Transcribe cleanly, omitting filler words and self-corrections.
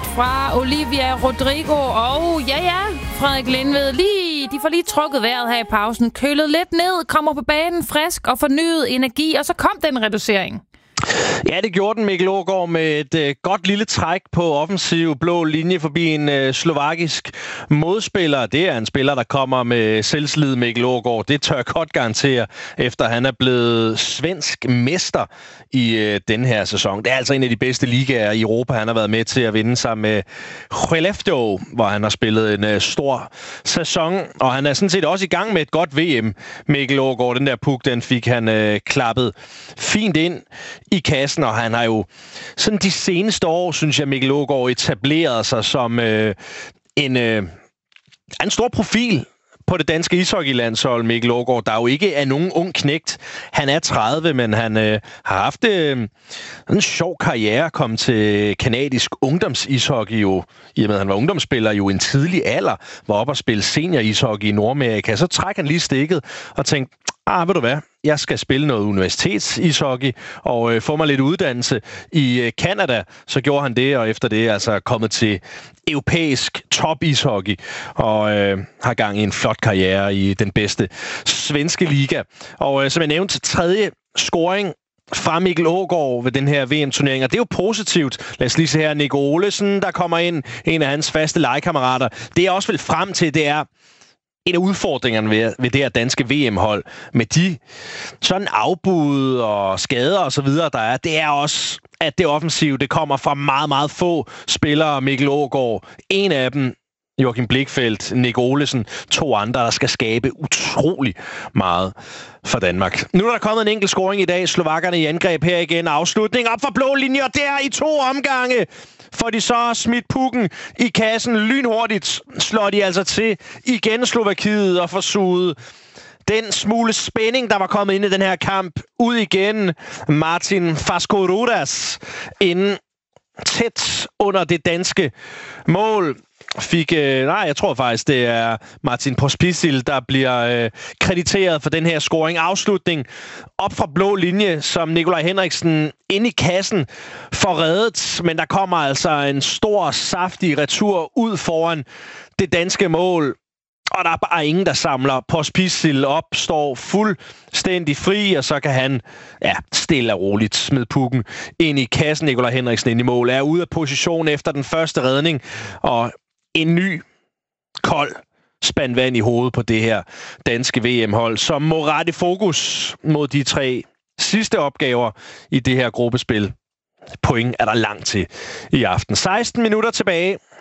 fra Olivia Rodrigo og Frederik Lindved. De får lige trukket vejret her i pausen, kølet lidt ned, kommer på banen frisk og fornyet energi, og så kom den reducering. Ja, det gjorde den, Mikkel Aagaard, med et godt lille træk på offensiv blå linje forbi en slovakisk modspiller. Det er en spiller, der kommer med selvslid, Mikkel Aagaard. Det tør jeg godt garantere, efter han er blevet svensk mester i den her sæson. Det er altså en af de bedste ligaer i Europa. Han har været med til at vinde sig med Skellefteå, hvor han har spillet en stor sæson. Og han er sådan set også i gang med et godt VM, Mikkel Aagaard. Den der puk, den fik han klappet fint ind i kassen, og han har jo sådan de seneste år, synes jeg, Mikkel Aagaard etableret sig som en stor profil på det danske ishockeylandshold, Mikkel Aagaard, der jo ikke er nogen ung knægt. Han er 30, men han har haft en sjov karriere, kom til kanadisk ungdomsishockey jo, i og med at han var ungdomsspiller jo i en tidlig alder, var oppe og spille senior ishockey i Nordamerika. Så trækker han lige stikket og tænkte, ved du hvad, jeg skal spille noget universitetsishockey og få mig lidt uddannelse i Canada. Så gjorde han det, og efter det er altså kommet til europæisk top-ishockey og har gang i en flot karriere i den bedste svenske liga. Og som jeg nævnte, tredje scoring fra Mikkel Aagaard ved den her VM-turnering, og det er jo positivt. Lad os lige se her, Nico Olesen, der kommer ind, en af hans faste legekammerater. Det er også vel frem til, det er en af udfordringerne ved det her danske VM-hold, med de sådan afbud og skader og så videre, der er, det er også, at det offensive, det kommer fra meget, meget få spillere, Mikkel Aagaard. En af dem, Joachim Blichfeldt, Nick Olesen, 2 andre, der skal skabe utrolig meget for Danmark. Nu er der kommet en enkelt scoring i dag. Slovakkerne i angreb her igen. Afslutning op for blå linje, og der i 2 omgange får de så smidt pukken i kassen. Lynhurtigt slår de altså til igen Slovakiet og får suget den smule spænding, der var kommet ind i den her kamp, ud igen. Martin Faskorudas inden tæt under det danske mål. Jeg tror faktisk, det er Martin Pospisil, der bliver krediteret for den her scoring. Afslutning op fra blå linje, som Nikolaj Henriksen ind i kassen får reddet. Men der kommer altså en stor, saftig retur ud foran det danske mål. Og der er bare ingen, der samler Pospisil op, står fuldstændig fri, og så kan han stille og roligt smide pukken ind i kassen. Nikolaj Henriksen ind i mål, er ude af position efter den første redning, og en ny, kold spand vand i hovedet på det her danske VM-hold, som må rette fokus mod de 3 sidste opgaver i det her gruppespil. Point er der langt til i aften. 16 minutter tilbage.